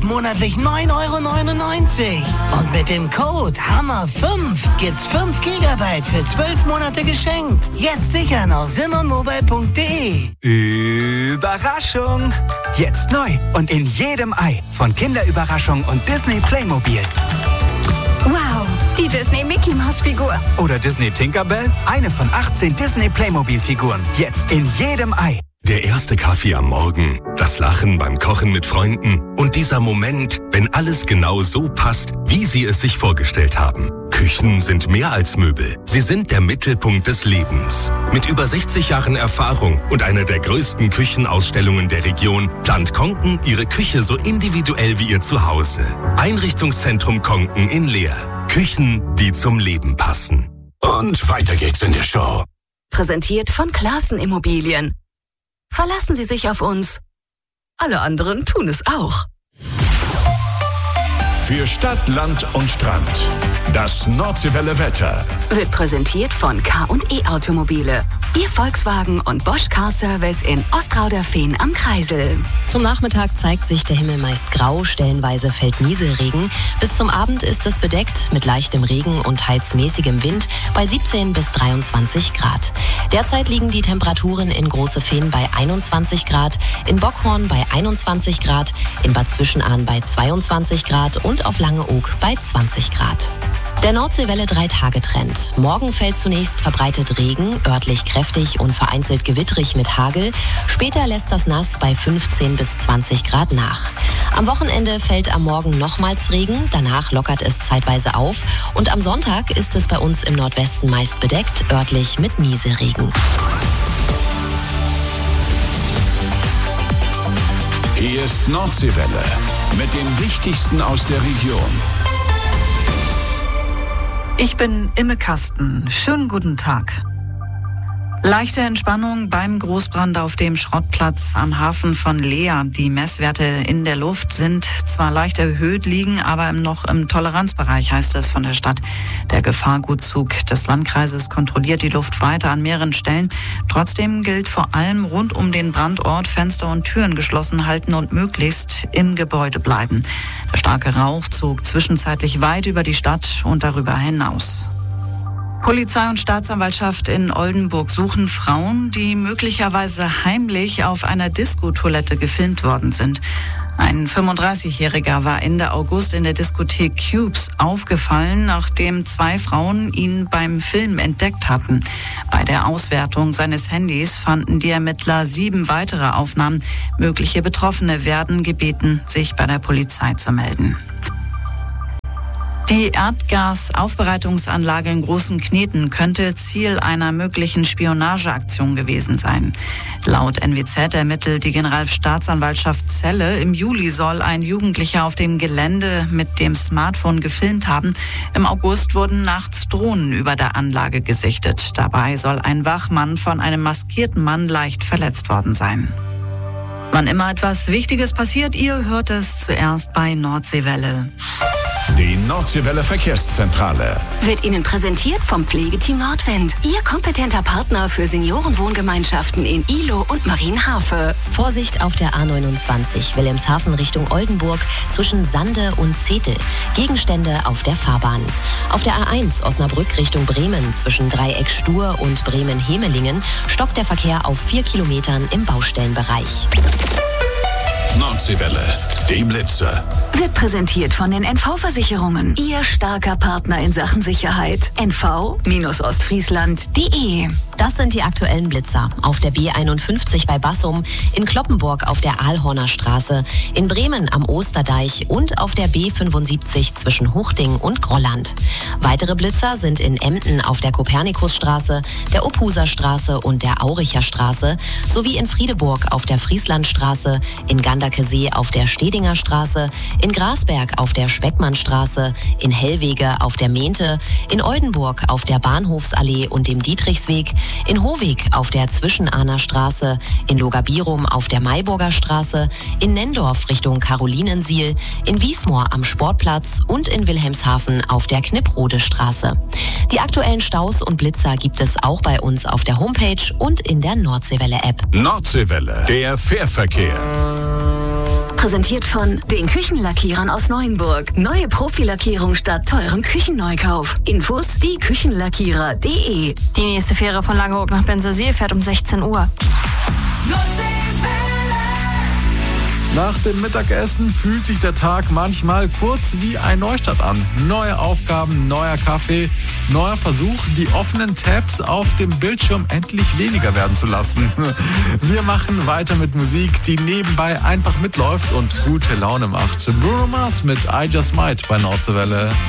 monatlich 9,99 €. Und mit dem Code HAMMER5 gibt's 5 Gigabyte für 12 Monate geschenkt. Jetzt sichern auf simonmobile.de. Überraschung! Jetzt neu und in jedem Ei von Kinderüberraschung und Disney Playmobil. Wow, die Disney Mickey Maus Figur. Oder Disney Tinkerbell. Eine von 18 Disney Playmobil-Figuren. Jetzt in jedem Ei. Der erste Kaffee am Morgen, das Lachen beim Kochen mit Freunden und dieser Moment, wenn alles genau so passt, wie Sie es sich vorgestellt haben. Küchen sind mehr als Möbel. Sie sind der Mittelpunkt des Lebens. Mit über 60 Jahren Erfahrung und einer der größten Küchenausstellungen der Region plant Konken Ihre Küche so individuell wie Ihr Zuhause. Einrichtungszentrum Konken in Leer. Küchen, die zum Leben passen. Und weiter geht's in der Show. Präsentiert von Classen Immobilien. Verlassen Sie sich auf uns. Alle anderen tun es auch. Für Stadt, Land und Strand. Das Nordseewelle Wetter Wird präsentiert von K&E Automobile. Ihr Volkswagen und Bosch Car Service in Ostrauderfehn am Kreisel. Zum Nachmittag zeigt sich der Himmel meist grau, stellenweise fällt Nieselregen. Bis zum Abend ist es bedeckt mit leichtem Regen und teils mäßigem Wind bei 17 bis 23 Grad. Derzeit liegen die Temperaturen in Großefehn bei 21 Grad, in Bockhorn bei 21 Grad, in Bad Zwischenahn bei 22 Grad und auf Langeoog bei 20 Grad. Der Nordseewelle 3-Tage-Trend. Morgen fällt zunächst verbreitet Regen, örtlich kräftig und vereinzelt gewitterig mit Hagel. Später lässt das Nass bei 15 bis 20 Grad nach. Am Wochenende fällt am Morgen nochmals Regen, danach lockert es zeitweise auf. Und am Sonntag ist es bei uns im Nordwesten meist bedeckt, örtlich mit Nieselregen. Hier ist Nordseewelle mit dem Wichtigsten aus der Region. Ich bin Imme Kasten. Schönen guten Tag. Leichte Entspannung beim Großbrand auf dem Schrottplatz am Hafen von Leer. Die Messwerte in der Luft sind zwar leicht erhöht, liegen aber noch im Toleranzbereich, heißt es von der Stadt. Der Gefahrgutzug des Landkreises kontrolliert die Luft weiter an mehreren Stellen. Trotzdem gilt vor allem rund um den Brandort Fenster und Türen geschlossen halten und möglichst im Gebäude bleiben. Der starke Rauch zog zwischenzeitlich weit über die Stadt und darüber hinaus. Polizei und Staatsanwaltschaft in Oldenburg suchen Frauen, die möglicherweise heimlich auf einer Disco-Toilette gefilmt worden sind. Ein 35-Jähriger war Ende August in der Diskothek Cubes aufgefallen, nachdem 2 Frauen ihn beim Film entdeckt hatten. Bei der Auswertung seines Handys fanden die Ermittler 7 weitere Aufnahmen. Mögliche Betroffene werden gebeten, sich bei der Polizei zu melden. Die Erdgasaufbereitungsanlage in Großen Kneten könnte Ziel einer möglichen Spionageaktion gewesen sein. Laut NWZ ermittelt die Generalstaatsanwaltschaft Celle, im Juli soll ein Jugendlicher auf dem Gelände mit dem Smartphone gefilmt haben. Im August wurden nachts Drohnen über der Anlage gesichtet. Dabei soll ein Wachmann von einem maskierten Mann leicht verletzt worden sein. Wann immer etwas Wichtiges passiert, ihr hört es zuerst bei Nordseewelle. Die Nordseewelle Verkehrszentrale Wird Ihnen präsentiert vom Pflegeteam Nordwind. Ihr kompetenter Partner für Seniorenwohngemeinschaften in Ihlow und Marienhafe. Vorsicht auf der A29 Wilhelmshaven Richtung Oldenburg zwischen Sande und Zetel. Gegenstände auf der Fahrbahn. Auf der A1 Osnabrück Richtung Bremen zwischen Dreieck Stur und Bremen-Hemelingen stockt der Verkehr auf 4 Kilometern im Baustellenbereich. Nordseewelle, die Blitze. Wird präsentiert von den NV-Versicherungen. Ihr starker Partner in Sachen Sicherheit. NV-Ostfriesland.de. Das sind die aktuellen Blitzer. Auf der B51 bei Bassum, in Kloppenburg auf der Aalhorner Straße, in Bremen am Osterdeich und auf der B75 zwischen Huchting und Grolland. Weitere Blitzer sind in Emden auf der Kopernikusstraße, der Uphuser Straße und der Auricher Straße sowie in Friedeburg auf der Frieslandstraße, in Ganderkesee auf der Stedinger Straße, in Grasberg auf der Speckmannstraße, in Hellwege auf der Mehnte, in Oldenburg auf der Bahnhofsallee und dem Dietrichsweg, in Hohweg auf der Zwischenahner Straße, in Logabirum auf der Mayburger Straße, in Nendorf Richtung Karolinensiel, in Wiesmoor am Sportplatz und in Wilhelmshaven auf der Knipprode Straße. Die aktuellen Staus und Blitzer gibt es auch bei uns auf der Homepage und in der Nordseewelle-App. Nordseewelle, der Fährverkehr. Präsentiert von den Küchenlackierern aus Neuenburg. Neue Profilackierung statt teurem Küchenneukauf. Infos dieküchenlackierer.de. Die nächste Fähre von Langeoog nach Bensersiel fährt um 16 Uhr. Nach dem Mittagessen fühlt sich der Tag manchmal kurz wie ein Neustart an. Neue Aufgaben, neuer Kaffee, neuer Versuch, die offenen Tabs auf dem Bildschirm endlich weniger werden zu lassen. Wir machen weiter mit Musik, die nebenbei einfach mitläuft und gute Laune macht. Bruno Mars mit I Just Might bei Nordseewelle.